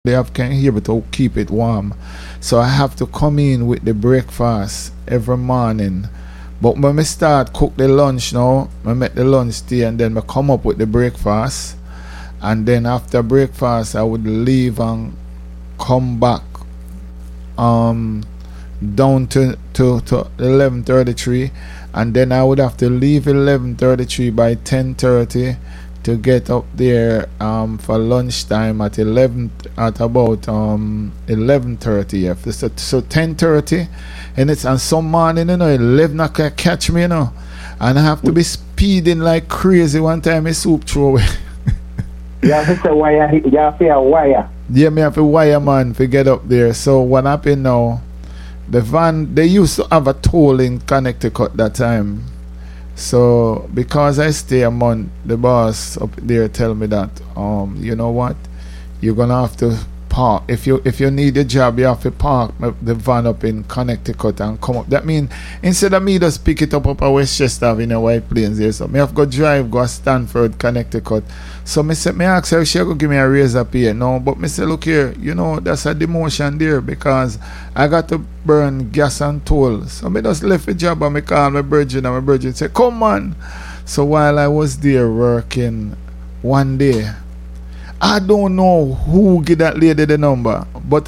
they have can hear but to keep it warm. So I have to come in with the breakfast every morning. But when I start cook the lunch now, I make the lunch tea and then I come up with the breakfast. And then after breakfast I would leave and come back down to 11:33, and then I would have to leave 11:33 by 10:30 to get up there for lunchtime at about 11:30. Yeah. So 10:30, and some morning, 11 o'clock catch me, and I have to be speeding like crazy. One time I soup throw away. You have to wire. You have to wire. Yeah, me have to wire, man, to get up there. So what happened now? The van, they used to have a toll in Connecticut that time. So because I stay a month, the boss up there tell me that you know what, you're gonna have to park. If you need a job, you have to park the van up in Connecticut and come up. That mean instead of me just pick it up at Westchester in a White Plains there, so me have to drive go to Stanford, Connecticut. So me ask her if she could give me a raise up here. No, but me say, look here, that's a demotion there because I got to burn gas and toll. So me just left the job and me call my virgin, and my virgin say, come on. So while I was there working one day, I don't know who give that lady the number, but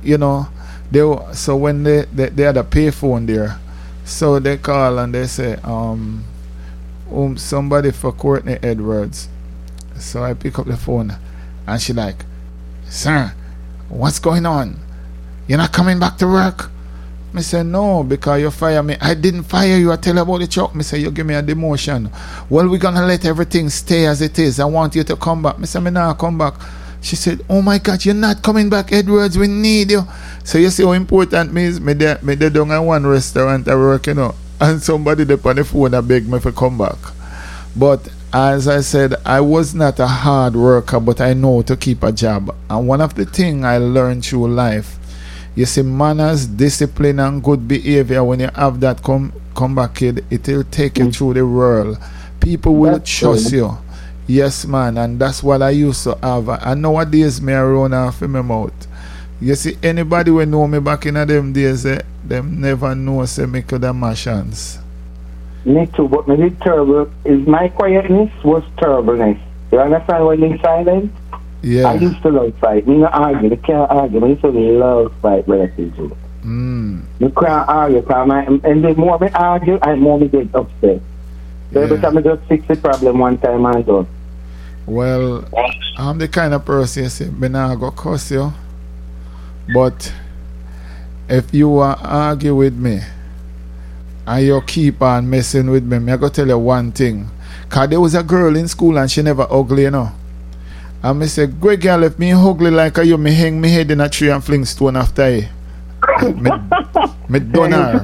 so when they had a payphone there, so they call and they say somebody for Courtney Edwards. So I pick up the phone and she like, sir, what's going on? You're not coming back to work? I say, no, because you fire me. I didn't fire you. I tell you about the truck. I say, you give me a demotion. Well, we're going to let everything stay as it is. I want you to come back. I say, me now come back. She said, oh my God, you're not coming back, Edwards. We need you. So you see how important me is? Me there down at one restaurant I work, and somebody there on the phone that beg me to come back. But as I said, I was not a hard worker, but I know to keep a job. And one of the things I learned through life, you see, manners, discipline, and good behavior, when you have that come back, kid, it will take you through the world. People will trust you. Yes, man, and that's what I used to have. And nowadays, me I run off in my mouth. You see, anybody who know me back in them days, them never know say me could have my chance. Me too, but me terrible. My quietness was terribleness. You understand when you're silent? Yeah. I used to love fight. Me not argue. I can't argue. I used to love fight when I see you. You can't argue. And the more I argue, the more I get upset. So every time I just fix the problem one time and done. Well, I'm the kind of person you say, me not go cuss you. But if you argue with me and you keep on messing with me, I go tell you one thing. Because there was a girl in school and she never ugly, And I say, great girl, if me ugly like you, me hang me head in a tree and fling stone after you. me done her.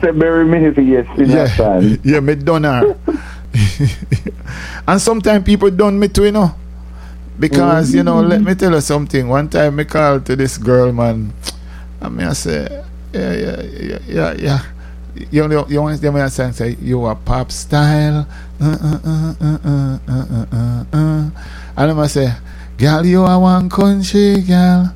Yeah, me done her. And sometimes people done me too, Because, let me tell you something. One time I called to this girl, man. And I say, yeah. You want to say, you are pop style. And I say, girl, you are one country girl.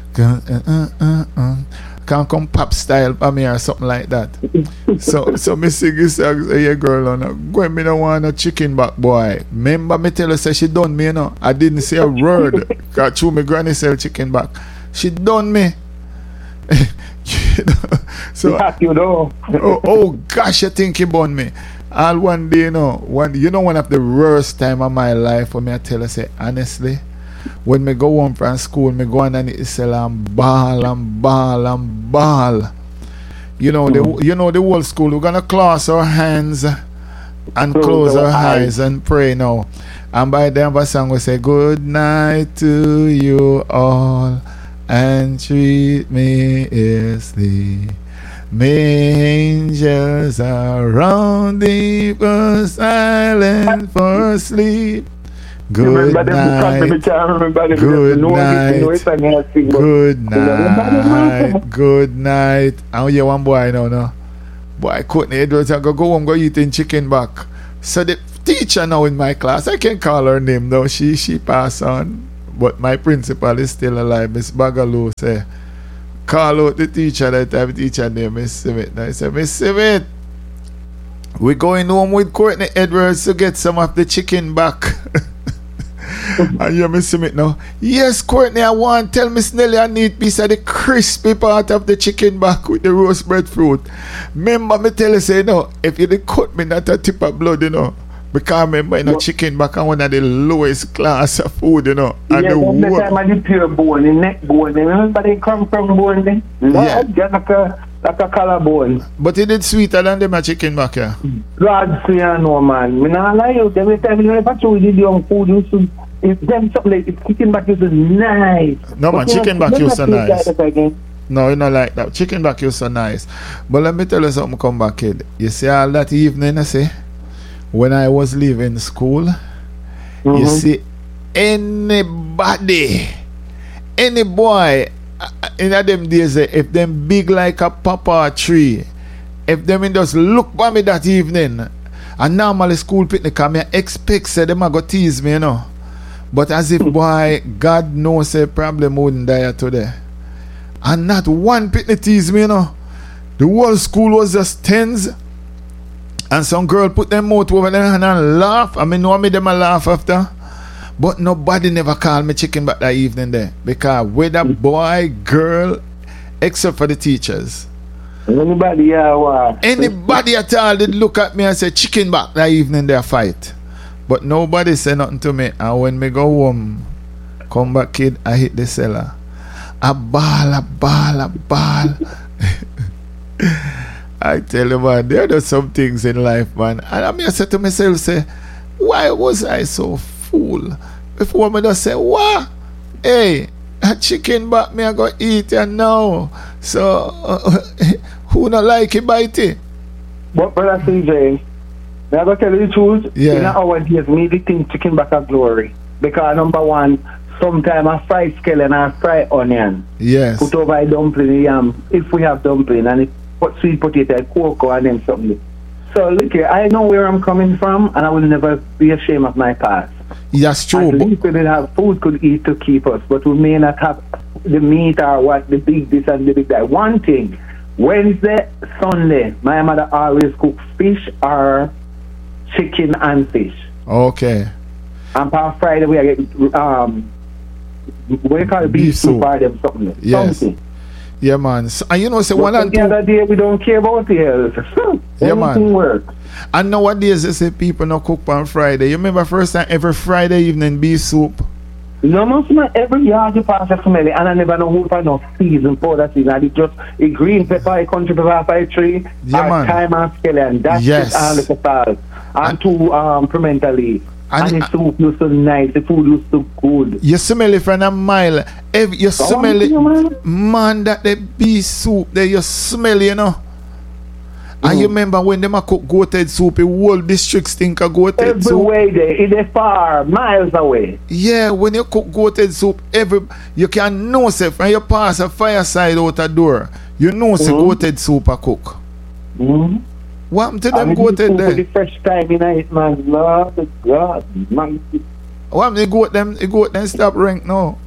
Can't come pop style for me or something like that. so me sing this song, say, yeah, girl, go me no want a chicken back, boy. Remember me tell her, say she done me, I didn't say a word. Cause through my granny sell chicken back. She done me. So oh gosh, you think he born me. All one day, one of the worst time of my life when I tell her, say, honestly, when me go home from school, me go on and it sell and ball. The whole school, we're gonna close our hands and close our eyes and pray now. And by the end of the song we say, good night to you all, and treat me easily. May angels around thee for silent for sleep. Good night. Good night. And you one boy now, no? Boy, Courtney Edwards, I go home, go eating chicken back. So the teacher now in my class, I can't call her name though. She passed on. but my principal is still alive. Miss Bagaloo say, call out the teacher that time, teacher name Miss Simit. I said, Miss Simit, we're going home with Courtney Edwards to get some of the chicken back. And you Miss Simit now. Yes, Courtney, I want to tell Miss Nelly I need piece of the crispy part of the chicken back with the roast breadfruit. Remember me tell you say no, if you did cut me not a tip of blood, you know. Because remember, you know, chicken back on one of the lowest class of food, you know. And yeah, the time I did pure bone, the neck bone. Remember they come from bone then? Yeah. Just like a collarbone. But it did sweeter than them a chicken back here. God say I know, man. Me not lie out. Every time you never show you the young food, you should. It's them something like it's chicken back is nice. No man, chicken back is so nice. No, you know like that. Chicken back is so nice. But let me tell you something, come back, kid. You see all that evening, I say, when I was leaving school, you see any boy in them days, if them big like a papa tree, if them in just look by me that evening, and normally school picnic, I expect say them a go tease me, you know. But as if boy, God knows a problem wouldn't die today. And not one picnic tease me, you know. The whole school was just tens. And some girl put them mouth over there and laugh. I mean, know me them a laugh after. But nobody never called me chicken back that evening there. Because whether boy, girl, except for the teachers. Anybody at all did look at me and say chicken back that evening there fight. But nobody said nothing to me. And when me go home, come back kid, I hit the cellar. A ball. I tell you, man, there are some things in life, man. And I mean, I said to myself, say, why was I so fool? Before me just say, what? Hey, a chicken back me I go eat and now. So, who not like it, bite it? But brother CJ, I gotta tell you the truth. Yeah. In our days, me the think chicken back a glory. Because number one, sometimes I fry scallion and I fry onion. Yes. Put over a dumpling, yam. If we have dumpling and put sweet potato, cocoa, and then something. So look here, I know where I'm coming from, and I will never be ashamed of my past. That's true. At least we will have food could eat to keep us, but we may not have the meat or what, the big this and the big that. One thing, Wednesday, Sunday, my mother always cook fish or chicken and fish. Okay. And on Friday we get what do you call it? Beef soup or them something. Yes. Something. Yeah, man. So, and you know, say one and two. The other day we don't care about the health. Yeah, man. Works. And nowadays they say people not cook on Friday. You remember first time every Friday evening beef soup? No, every yard you pass a smell it, and I never know who find no season for that season. It's just a green pepper, a country pepper, a tree, yeah, man. Thyme and scallion. That's yes. it, and the salt. And two pimento leaf. And the soup used so nice, the food used so good. You smell it from a mile. You smell it, man, that the beef soup there, you smell it, you know. And you remember when them a cook goated soup, the whole district think of goated soup. Everywhere there, it is far, miles away. Yeah, when you cook goated soup, you can know say when you pass a fireside out a door, you know say goated soup a cook. What happened to them goated there? The fresh time in it, man. Lord God, man. What happened the goat them stop rank now?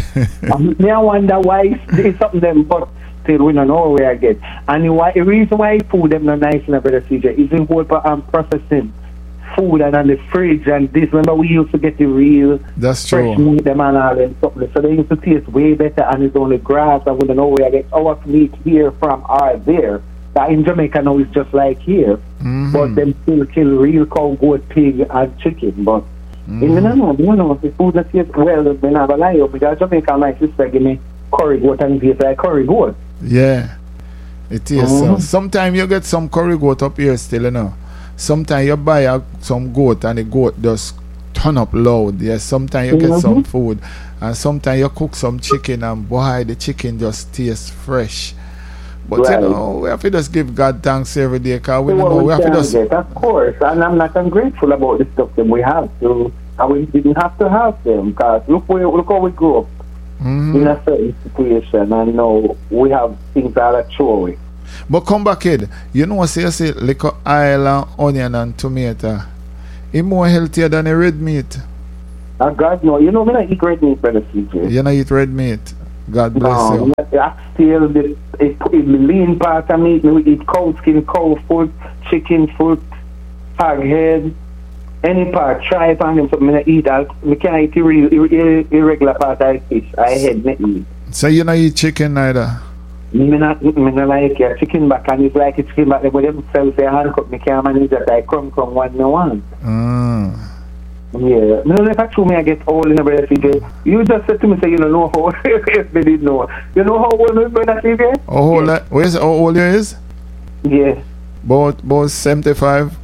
I wonder why it's something them, but still we don't know where I get. And the reason why food them not nice in a better CJ is the whole processing food and on the fridge and this. Remember we used to get the real That's fresh true. meat them and all and something. So they used to taste way better and it's only grass. I wouldn't know where I get our meat here from or there. That in Jamaica now it's just like here. But them still kill real cow, goat, pig and chicken. But you know, the food that tastes well, they never lie up because Jamaica my sister give me curry goat and it tastes like curry goat. Yeah, it is. Sometimes you get some curry goat up here still, you know. Sometimes you buy some goat and the goat just turn up loud. Yes, sometimes you get some food. And sometimes you cook some chicken and boy, the chicken just tastes fresh. But you know, we have to just give God thanks every day because we know we have to just... Of course, and I'm not ungrateful about the stuff that we have to. And we didn't have to have them because look how we grew up. In a certain situation, and now we have things that are throwaway. But come back, kid. You know, say like oil and onion and tomato. It's more healthier than a red meat. God, no. You know, me not eat red meat, brother CJ. You know, eat red meat. God bless you. I still, it lean part of meat. We eat cow skin, cow foot, chicken foot, hog head, any part, tripe and them, something I eat. I can't eat irregular part of fish. I head, me eat. So you don't eat chicken neither? Me not like your chicken back, and it's like a chicken back, but them sell say handcuff, me can't manage that. I come one no one. Yeah. No, if I true me I get old in the brother CJ. You just said to me say you don't know how old they didn't know. You know how old my brother CJ? How old you is? Yeah. About 75.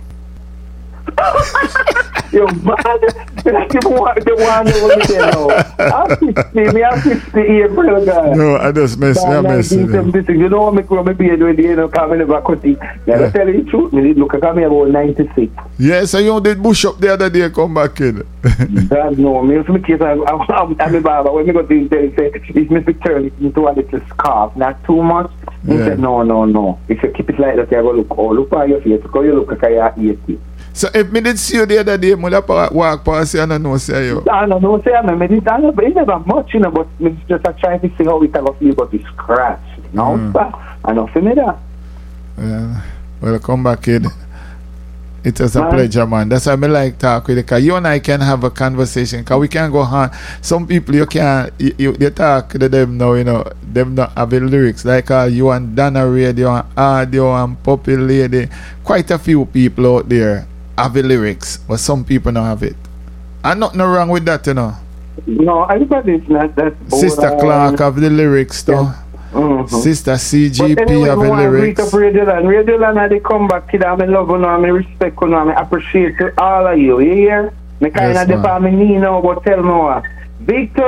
Yo, man, the one what me say now. I'm 58, brother guy. No, I just messing. You know what me grow my beard when you know come in never cut it. I tell you the truth, me did look at me about 96. Yeah, so you did bush up the other day, come back in. God no, me for me case I'm a barber. When me go to him say it's me turn it into a little scarf, not too much. He said no. If you keep it like that, you go look for your face, because you look like you're 80. So if me did see you the other day, I walk past you and I know say you. I don't know say I did but it never much, you know, but me just trying to see how it ever feel about the scratch. No, I know for me that. Yeah. Well, come back, kid. It was a pleasure, man. That's why I like talk with you, because you and I can have a conversation, because we can go on. Some people you can't, you talk to them now, you know, them not have the lyrics, like you and Donna Radio and Audio and Puppy Lady. Quite a few people out there have the lyrics, but some people don't have it. And nothing wrong with that, you know. No, everybody's not that. Sister Clark have the lyrics, though. Yeah. Sister CGP anyway, have the lyrics. Radio Land, they come back, kid. I'm in love, and I respect, and I appreciate all of you. You hear? Me kind of depend on me now, but tell me what. Victor